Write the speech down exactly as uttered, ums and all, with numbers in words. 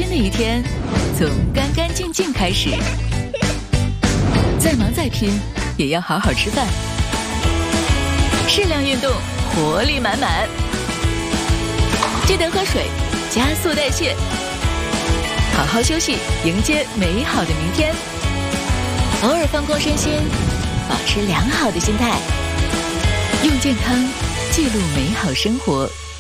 新的一天从干干净净开始。再忙再拼，也要好好吃饭。适量运动，活力满满。记得喝水，加速代谢。好好休息，迎接美好的明天。偶尔放空身心，保持良好的心态，用健康记录美好生活。